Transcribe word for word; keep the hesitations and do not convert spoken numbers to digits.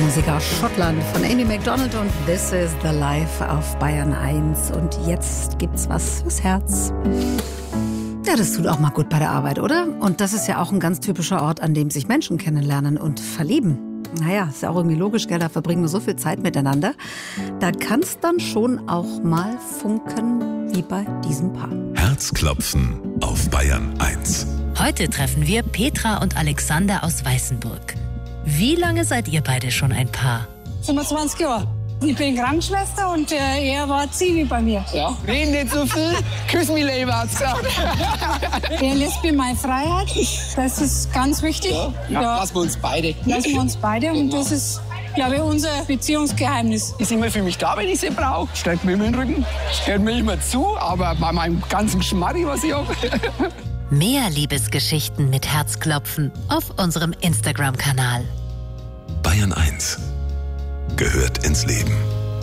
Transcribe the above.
Musik aus Schottland von Amy Macdonald und This is the Life auf Bayern eins. Und jetzt gibt's was fürs Herz. Ja, das tut auch mal gut bei der Arbeit, oder? Und das ist ja auch ein ganz typischer Ort, an dem sich Menschen kennenlernen und verlieben. Naja, ist ja auch irgendwie logisch, gell? Da verbringen wir so viel Zeit miteinander. Da kann's dann schon auch mal funken, wie bei diesem Paar. Herzklopfen auf Bayern eins. Heute treffen wir Petra und Alexander aus Weißenburg. Wie lange seid ihr beide schon ein Paar? fünfundzwanzig Jahre. Ich bin Krankenschwester und äh, er war Zivi bei mir. Ja, reden nicht so viel, küss mich lieber, hat's gesagt. Er lässt mir meine Freiheit, das ist ganz wichtig. Ja, ja, ja. Lassen wir uns beide. Lassen wir uns beide und das ist, glaube ich, unser Beziehungsgeheimnis. Ist immer für mich da, wenn ich sie brauche. Streckt mir immer den Rücken, hört mir immer zu, aber bei meinem ganzen Schmarri, was ich habe. Mehr Liebesgeschichten mit Herzklopfen auf unserem Instagram-Kanal. Bayern eins gehört ins Leben.